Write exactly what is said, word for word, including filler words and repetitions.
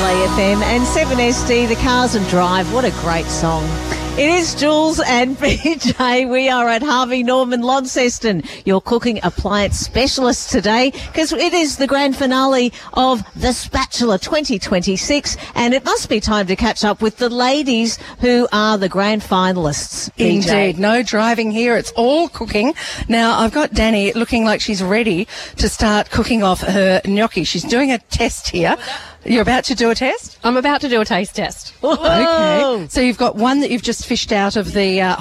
Triple A F M and seven S D, The Cars and Drive. What a great song. It is Jules and B J. We are at Harvey Norman Launceston, your cooking appliance specialist today, because it is the grand finale of The Spatula twenty twenty-six, and it must be time to catch up with the ladies who are the grand finalists. B J. Indeed. No driving here. It's all cooking. Now, I've got Danny looking like she's ready to start cooking off her gnocchi. She's doing a test here. You're about to do a test? I'm about to do a taste test. Okay. So you've got one that you've just fished out of the uh,